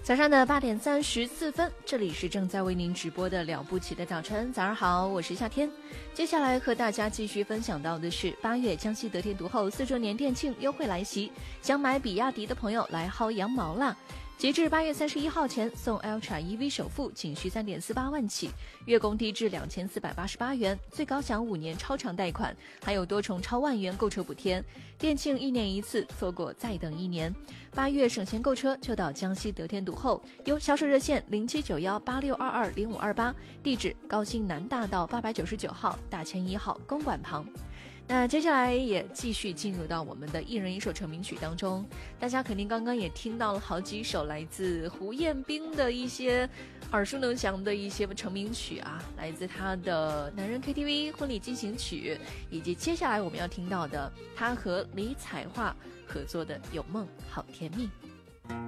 早上的8:34，这里是正在为您直播的了不起的早晨。早上好，我是夏天。接下来和大家继续分享到的是8月江西得天独厚4周年店庆优惠来袭，想买比亚迪的朋友来薅羊毛啦！截至8月31号前，送 Ultra EV 首付仅需3.48万起，月供低至2488元，最高享5年超长贷款，还有多重超万元购车补贴。店庆1年1次，错过再等1年。8月省钱购车就到江西得天独厚，有销售热线079186220528，地址高新南大道899号大千1号公馆旁。那接下来也继续进入到我们的一人一首成名曲当中，大家肯定刚刚也听到了好几首来自胡彦斌的一些耳熟能详的一些成名曲啊，来自他的男人 KTV 婚礼进行曲，以及接下来我们要听到的他和李彩桦合作的有梦好甜蜜。